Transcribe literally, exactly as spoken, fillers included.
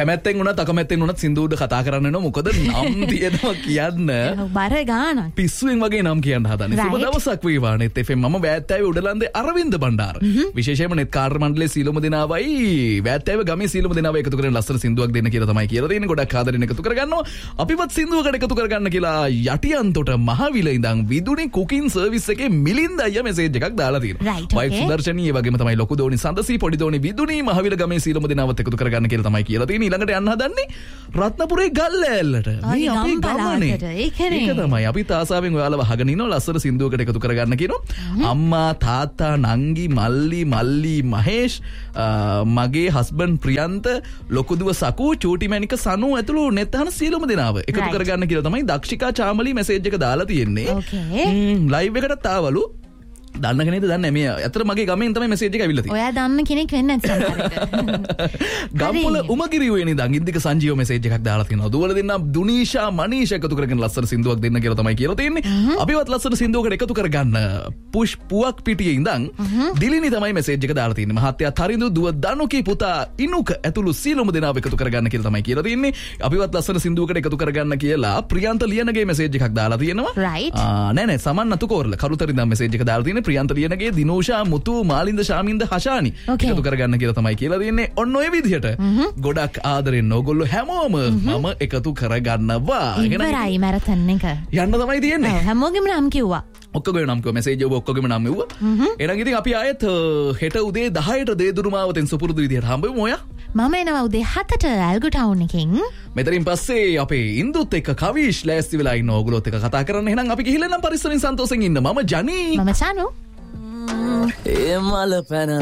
කැමැත්තෙන් උනත් අකමැත්තෙන් උනත් සින්දුවට කතා කරන්න වෙනවා. මොකද නම් තියෙනවා කියන්න. බර ගානක්. පිස්සුවෙන් වගේ නම් කියන්න හදන්නේ. සුබ දවසක් වේවා නෙත් එෆ් එම්. මම වැත්තෑවේ උඩලන්දේ අරවින්ද බණ්ඩාර. විශේෂයෙන්ම නෙත් කාර්ය මණ්ඩලයේ සීලොම දෙනාවයි වැත්තෑවේ ගමේ සීලොම දෙනාව එකතු කරගෙන ලස්සන සින්දුවක් දෙන්න කියලා තමයි කියලා තියෙන්නේ. ගොඩක් ආදරෙන් එකතු කරගන්නවා. අපිවත් සින්දුවකට එකතු කරගන්න කියලා යටියන්තොට මහවිල ඉඳන් විදුනි කුකින් සර්විස් එකේ මිලින්ද අයියා මෙසේජ් එකක් දාලා තියෙනවා. වයිෆ් සුදර්ශනී ඒ වගේම තමයි ලොකු දෝනි සඳසී පොඩි දෝනි විදුනි මහවිල ගමේ සීලොම දෙනාවත් එකතු කරගන්න කියලා තමයි කියලා තියෙන්නේ. ඊළඟට යන්න හදන්නේ රත්නපුරේ ගල්ලෑල්ලට. මේ අපේ ගමනේ. ඒක තමයි අපි තාසාවෙන් ඔයාලව අහගෙන ඉන්නවා ලස්සන සින්දුවකට එකතු කරගන්න කියනවා. අම්මා තාත්තා නංගි මල්ලි මල්ලි මහේෂ් මගේ හස්බන්ඩ් ප්‍රියන්ත ලොකු දුව සකු චූටි මැනික සනු ඇතුළු නෙත්තහන සියලුම දෙනාව එකතු කරගන්න කියලා තමයි දක්ෂිකා චාමලි මෙසේජ් එක දාලා තියෙන්නේ. ලයිව් එකටත් ආවලු. දන්න කෙනෙක්ද දන්නේ මේ අතර මගේ ගමෙන් තමයි මෙසේජ් එක ඇවිල්ලා තියෙන්නේ. ඔයා දන්න කෙනෙක් වෙන්න ඇති සමහරවිට. ගම්පොළ උමගිරියෝ එන ඉඳන් ඉන්දික සංජීව මෙසේජ් එකක් දාලා තිනවා. දුවල දෙන්න දුනීෂා මනීෂා එකතු කරගෙන ලස්සන සින්දුවක් දෙන්න කියලා තමයි කියලා තියෙන්නේ. අපිවත් ලස්සන සින්දුවකට එකතු කරගන්න පුෂ් පුවක් පිටියේ ඉඳන් දිලිනි තමයි මෙසේජ් එක දාලා තියෙන්නේ. මහත්තයා තරිඳු දුව දනුකි පුතා ඉනුක ඇතුළු සීලොම දෙනාව එකතු කරගන්න කියලා තමයි කියලා තියෙන්නේ. අපිවත් ලස්සන සින්දුවකට එකතු කරගන්න කියලා ප්‍රියන්ත ලියනගේ මෙසේජ් එකක් දාලා තියෙනවා. ආ නෑ නෑ සමන් අතු කෝරල කරුතරින් ඉඳන් මෙසේජ් එක දාලා තියෙන්නේ. ප්‍රියන්ත ලියනගේ දිනෝෂා මුතු මාලින්ද ශාමින්ද හෂානි එකතු කරගන්න කියලා තමයි කියලා තියෙන්නේ. ඔන්න ඔය විදිහට ගොඩක් ආදරෙන් ඕගොල්ලෝ හැමෝම මම එකතු කරගන්නවා. ඉවරයි මැරතන් එක. යන්න තමයි තියෙන්නේ. හැමෝගෙම නම් කිව්වා. ඔක්කොගේ නම් කිව්වා මෙසේජ් ඔබ ඔක්කොගෙම නම් කිව්වා. එහෙනම් ඉතින් අපි ආයෙත් හෙට උදේ දහයට දේදුරුමාවතෙන් සුපුරුදු විදිහට හම්බෙමු. ඔයා මම එනවා උදේ හතට ඇල්ගු ටවුන් එකෙන්. මෙතනින් පස්සේ අපේ ඉන්දුත් එක්ක කවිෂ් ලෑස්ති වෙලා ඉන්න ඕගොල්ලොත් එක්ක කතා කරන්න. එහෙනම් අපි ගිහිල්ලා නම් පරිස්සමින් සන්තෝෂෙන් ඉන්න. මම ජනී. මම චනු. ඒ මල පැන